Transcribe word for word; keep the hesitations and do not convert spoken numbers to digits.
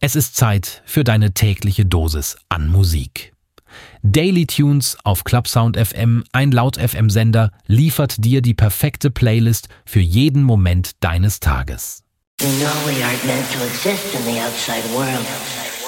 Es ist Zeit für deine tägliche Dosis an Musik. Daily Tunes auf Clubsound F M, ein Laut-F M-Sender, liefert dir die perfekte Playlist für jeden Moment deines Tages. You know we aren't meant to exist in the outside world.